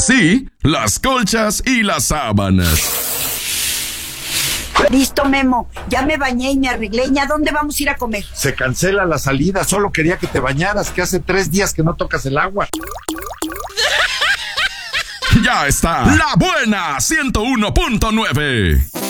Así, las colchas y las sábanas. Listo, Memo. Ya me bañé y me arreglé. ¿Y a dónde vamos a ir a comer? Se cancela la salida. Solo quería que te bañaras, que hace 3 días que no tocas el agua. Ya está. La Buena 101.9.